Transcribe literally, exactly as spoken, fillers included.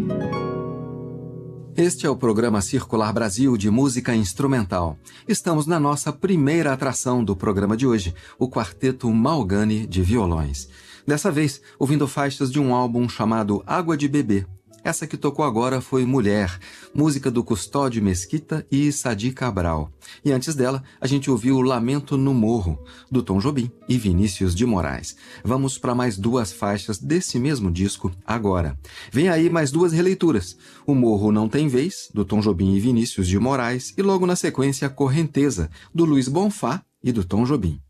Este é o programa Circular Brasil de música instrumental. Estamos na nossa primeira atração do programa de hoje, o Quarteto Malgani de violões. Dessa vez, ouvindo faixas de um álbum chamado Água de Bebê. Essa que tocou agora foi Mulher, música do Custódio Mesquita e Sadi Cabral. E antes dela, a gente ouviu Lamento no Morro, do Tom Jobim e Vinícius de Moraes. Vamos para mais duas faixas desse mesmo disco agora. Vem aí mais duas releituras. O Morro Não Tem Vez, do Tom Jobim e Vinícius de Moraes, e logo na sequência Correnteza, do Luiz Bonfá e do Tom Jobim.